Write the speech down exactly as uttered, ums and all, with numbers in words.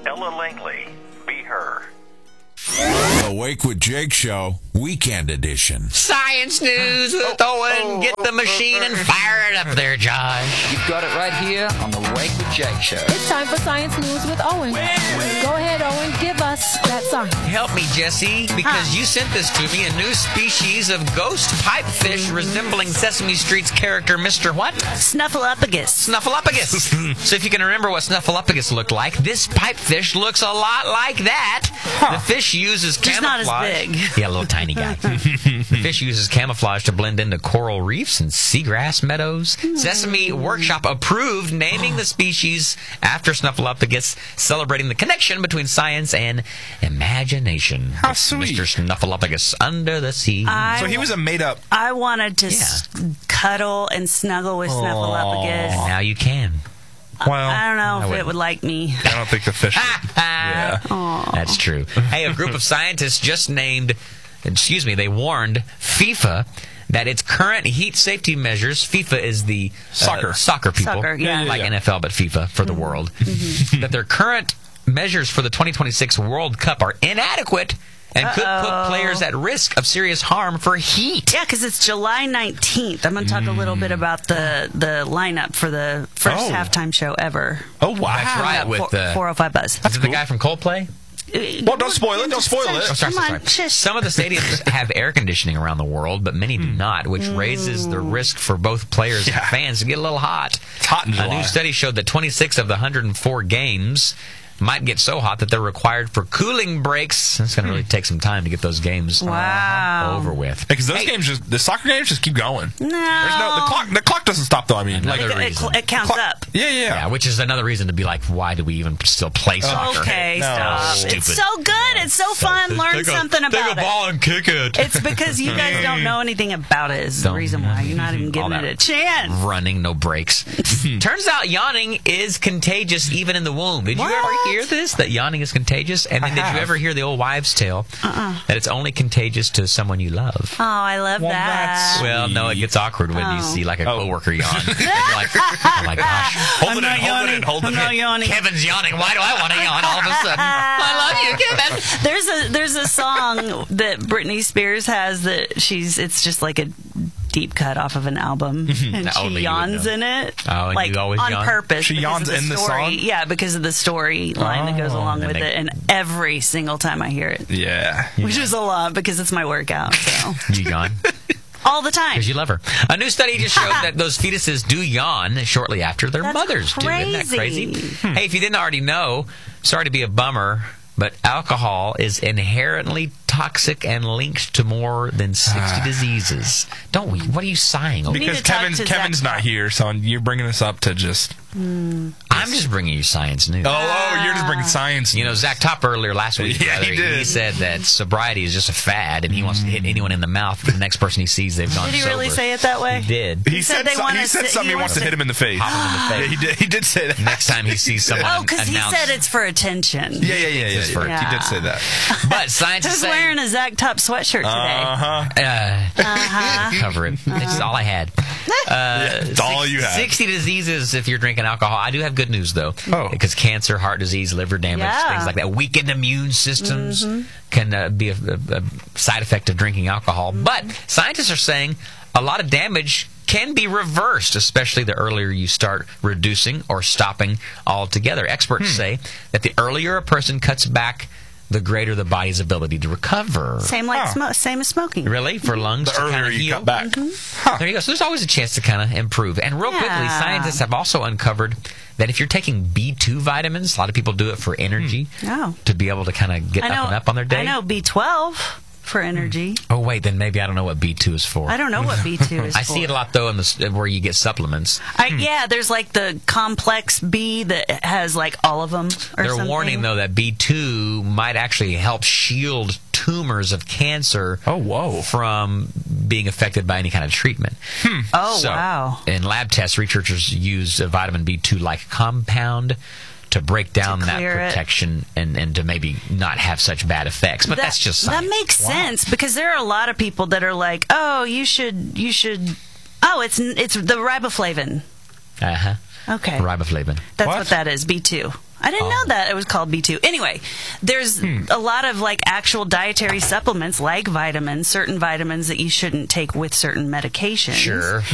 Ella Langley. Be her. Awake with Jake Show, Weekend Edition. Science news with Owen. Get the machine and fire it up there, Josh. You've got it right here on the Awake with Jake Show. It's time for Science News with Owen. Go ahead, Owen. Give us that science. Help me, Jesse, because huh. you sent this to me. A new species of ghost pipefish resembling Sesame Street's character, Mister What? Snuffleupagus. Snuffleupagus. So if you can remember what Snuffleupagus looked like, this pipefish looks a lot like that. Huh. The fish uses Just camouflage. not as big. Yeah, a little tiny guy. The fish uses camouflage to blend into coral reefs and seagrass meadows. Mm. Sesame Workshop approved naming the species after Snuffleupagus, celebrating the connection between science and imagination. How sweet. Mister Snuffleupagus under the sea. I so he was a made-up... I wanted to Yeah. s- cuddle and snuggle with Snuffleupagus. And now you can. Well, I don't know I if it wouldn't. would like me. I don't think the fish... yeah. That's true. Hey, a group of scientists just named, excuse me, they warned FIFA that its current heat safety measures, FIFA is the uh, Soccer. soccer people, Soccer, yeah. Yeah, like yeah. N F L, but FIFA for the world, that their current measures for the twenty twenty-six World Cup are inadequate and could put players at risk of serious harm for heat. Yeah, because it's July nineteenth. I'm going to talk a little bit about the, the lineup for the first Oh. halftime show ever. Oh, wow. That's right, with the... four oh five Buzz. Is it the guy from Coldplay? Well, don't spoil it. Don't spoil it. Oh, sorry, Come sorry, on, sorry. shush. Some of the stadiums have air conditioning around the world, but many do not, which raises the risk for both players and Yeah. fans to get a little hot. It's hot in A July. new study showed that twenty-six of the one hundred four games might get so hot that they're required for cooling breaks. It's going to really take some time to get those games Wow. over with. Because those Hey, games just... The soccer games just keep going. No. There's no... The clock, the clock doesn't stop, though. I mean, like... Another It, reason. it counts Clock- up. Yeah, yeah. Yeah, which is another reason to be like, why do we even still play soccer? Okay, No. stop. Stupid. It's so good. It's so fun. Learn something about it. and kick it. It's because you guys don't know anything about it is the Don't- reason why. You're not even All giving that it a chance. Running, no breaks. Turns out yawning is contagious even in the womb. Did What? you ever hear this? That yawning is contagious? And then I did have. you ever hear the old wives' tale Uh-uh. that it's only contagious to someone you love? Oh, I love Well, that. that's- Well, no, it gets awkward when you Oh. see like a Oh. coworker yawn. You're like, oh my gosh. Hold I'm it not in, hold it yawning. in, hold I'm it not in. yawning. Kevin's yawning. Why do I want to yawn all of a sudden? I love you, Kevin. There's a there's a song that Britney Spears has that she's it's just like a deep cut off of an album, and Only she you yawns would know. in it, Oh, and like you always on yawn? purpose. She because yawns of the in the story. song? Yeah, because of the storyline that goes Oh. along And with they- it, and every single time I hear it, Yeah. which is a lot because it's my workout, so You yawn? all the time. Because you love her. A new study just showed that those fetuses do yawn shortly after their That's mothers do. Isn't that crazy. crazy? Hey, if you didn't already know, sorry to be a bummer, but alcohol is inherently toxic and linked to more than sixty diseases. Don't we? What are you sighing over? need Because to talk Kevin, to Kevin's Zach. not here, so you're bringing us up to just... I'm just bringing you science news. Oh, oh, you're just bringing science. You know, Zach Top earlier last week, Yeah, rather, he did. said that sobriety is just a fad, and he wants to hit anyone in the mouth. The next person he sees, they've gone Did he sober. really say it that way? He did. He, He said, said they so- wanna he said sit- something he he wants wants to to- hit him in the face. Pop him in the Yeah, face. he did. He did say that. Next time he sees someone Oh, because he announce- said it's for attention. Yeah, yeah, yeah, yeah. It's for- yeah. He did say that. But scientists Who's say... wearing a Zach Top sweatshirt today? Uh-huh. Uh, Uh-huh. cover it. It's all I had. Uh, It's all you had. sixty diseases if you're drinking alcohol. I do have good news, though. Oh. Because cancer, heart disease, liver damage, Yeah. things like that. Weakened immune systems Mm-hmm. can uh, be a, a, a side effect of drinking alcohol. But scientists are saying a lot of damage can be reversed, especially the earlier you start reducing or stopping altogether. Experts Hmm. say that the earlier a person cuts back, the greater the body's ability to recover. Same like Huh. smo- same as smoking. Really? For lungs The to kind earlier of you heal? cut back. There you go. So there's always a chance to kind of improve. And real quickly, Yeah. scientists have also uncovered that if you're taking B two vitamins, a lot of people do it for energy, Oh. to be able to kind of get I know. up and up on their day. I know B twelve for energy. Oh, wait, then maybe I don't know what B two is for. I don't know what B two is. I for. see it a lot, though, in the, s- where you get supplements. I, yeah, there's like the complex B that has like all of them. Or They're something. warning, though, that B two might actually help shield tumors of cancer Oh, whoa. from being affected by any kind of treatment. Oh So, wow! in lab tests, researchers used a vitamin B two like compound to break down To that clear it. protection and, and to maybe not have such bad effects. But that, that's just that science. makes sense because there are a lot of people that are like, oh, you should, you should. Oh, it's it's the riboflavin. Uh-huh. Okay. Riboflavin. That's What? what that is, B two. I didn't know that it was called B two. Anyway, there's a lot of like actual dietary supplements like vitamins, certain vitamins that you shouldn't take with certain medications. Sure.